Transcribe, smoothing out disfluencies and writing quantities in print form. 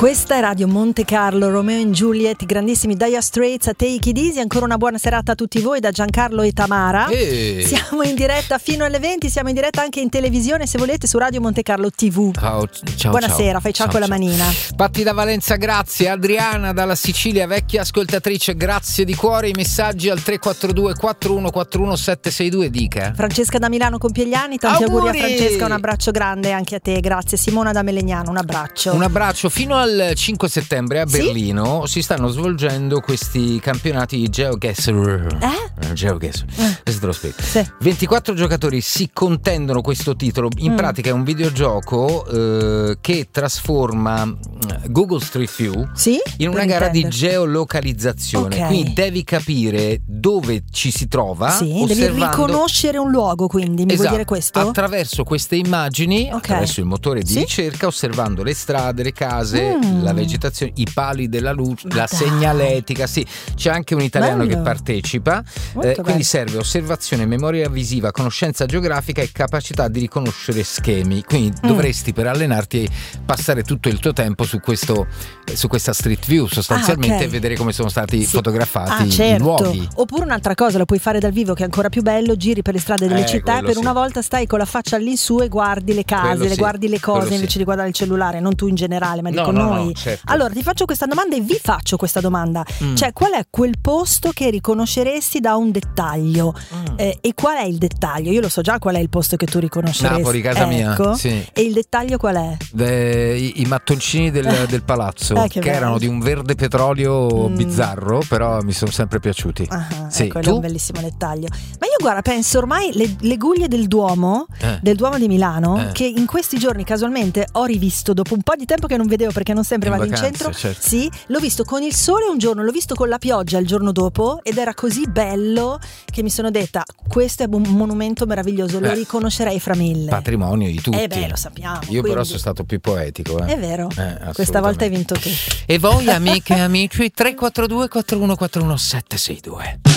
Questa è Radio Monte Carlo, Romeo and Juliet, grandissimi Dire Straits, a Take It Easy. Ancora una buona serata a tutti voi da Giancarlo e Tamara. Siamo in diretta fino alle 20, siamo in diretta anche in televisione se volete su Radio Monte Carlo TV. Ciao, buonasera, fai ciao con la manina. Patti da Valenza, grazie. Adriana dalla Sicilia, vecchia ascoltatrice, grazie di cuore. I messaggi al 342 4141 762, dica. Francesca da Milano compie gli anni, tanti auguri a Francesca, un abbraccio grande anche a te, grazie. Simona da Melegnano, un abbraccio. Fino al 5 settembre a Berlino si stanno svolgendo questi campionati GeoGuessr. GeoGuessr. Questo te lo spiego. Sì. 24 giocatori si contendono questo titolo. In pratica è un videogioco che trasforma Google Street View in una gara di geolocalizzazione. Okay. Quindi devi capire dove ci si trova. Devi riconoscere un luogo, quindi mi vuoi dire questo? Attraverso queste immagini, attraverso il motore di ricerca, osservando le strade, le case, la vegetazione, i pali della luce, la segnaletica. C'è anche un italiano che partecipa, quindi serve osservazione, memoria visiva, conoscenza geografica e capacità di riconoscere schemi. Quindi dovresti, per allenarti, passare tutto il tuo tempo su questa Street View sostanzialmente, e vedere come sono stati fotografati i luoghi. Oppure un'altra cosa, lo puoi fare dal vivo, che è ancora più bello, giri per le strade delle città e per una volta stai con la faccia all'insù e guardi le case, guardi le cose invece di guardare il cellulare, non tu in generale, ma dico noi. Certo. Allora ti faccio questa domanda e vi faccio questa domanda, cioè qual è quel posto che riconosceresti da un dettaglio? E qual è il dettaglio? Io lo so già qual è il posto che tu riconosceresti. Napoli, casa mia. E il dettaglio qual è? I mattoncini del palazzo, che erano di un verde petrolio bizzarro, però mi sono sempre piaciuti. Quello è un bellissimo dettaglio. Ma io guarda, penso ormai le guglie del Duomo di Milano, che in questi giorni casualmente ho rivisto dopo un po' di tempo che non vedevo, perché non sempre vado in centro. Certo. L'ho visto con il sole un giorno, l'ho visto con la pioggia il giorno dopo, ed era così bello che mi sono detta: questo è un monumento meraviglioso, lo riconoscerei fra mille. Patrimonio di tutti. Lo sappiamo. Io però sono stato più poetico. È vero. Questa volta hai vinto tu. E voi, amiche e amici, 342 4141 762.